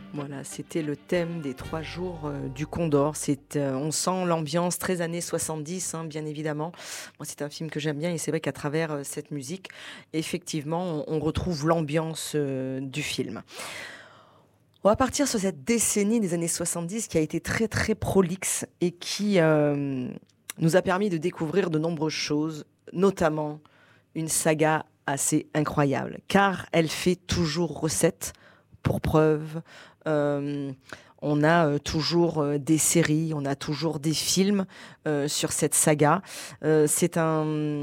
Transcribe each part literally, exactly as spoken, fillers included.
Voilà, c'était le thème des trois jours euh, du Condor. C'est, euh, on sent l'ambiance très années soixante-dix, hein, bien évidemment. Moi, c'est un film que j'aime bien et c'est vrai qu'à travers euh, cette musique, effectivement, on, on retrouve l'ambiance euh, du film. On va partir sur cette décennie des années soixante-dix qui a été très très prolixe et qui euh, nous a permis de découvrir de nombreuses choses, notamment une saga assez incroyable, car elle fait toujours recette. Pour preuve, euh, on a euh, toujours euh, des séries, on a toujours des films euh, sur cette saga. Euh, c'est un,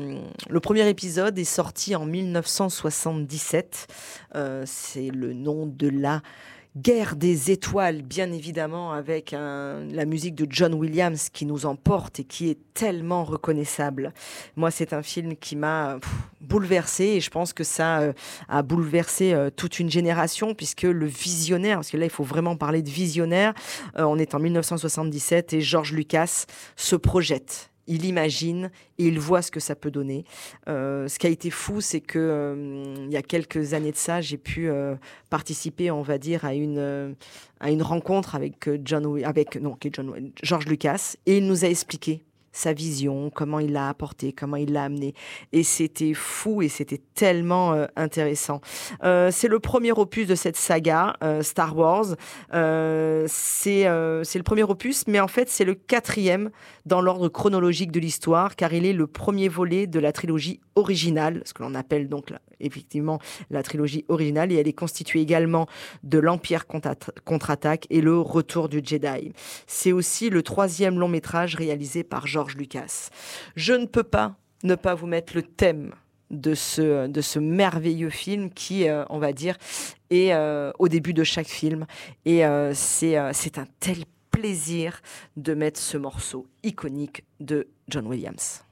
le premier épisode est sorti en mille neuf cent soixante-dix-sept. Euh, c'est le nom de la Guerre des étoiles, bien évidemment, avec un- la musique de John Williams qui nous emporte et qui est tellement reconnaissable. Moi, c'est un film qui m'a pff, bouleversée et je pense que ça euh, a bouleversé euh, toute une génération puisque le visionnaire, parce que là, il faut vraiment parler de visionnaire, euh, on est en mille neuf cent soixante-dix-sept et George Lucas se projette. Il imagine et il voit ce que ça peut donner. Euh, ce qui a été fou, c'est que euh, il y a quelques années de ça, j'ai pu euh, participer, on va dire, à une, euh, à une rencontre avec euh, John, Wi- avec non, qui est John, George Lucas, et il nous a expliqué sa vision, comment il l'a apporté, comment il l'a amené. Et c'était fou et c'était tellement euh, intéressant. Euh, c'est le premier opus de cette saga, euh, Star Wars. Euh, c'est euh, c'est le premier opus, mais en fait, c'est le quatrième dans l'ordre chronologique de l'histoire, car il est le premier volet de la trilogie originale, ce que l'on appelle donc là, effectivement la trilogie originale, et elle est constituée également de l'Empire contre- contre-attaque et le Retour du Jedi. C'est aussi le troisième long métrage réalisé par George Lucas. Je ne peux pas ne pas vous mettre le thème de ce, de ce merveilleux film qui, euh, on va dire, est euh, au début de chaque film. Et euh, c'est, euh, c'est un tel plaisir de mettre ce morceau iconique de John Williams.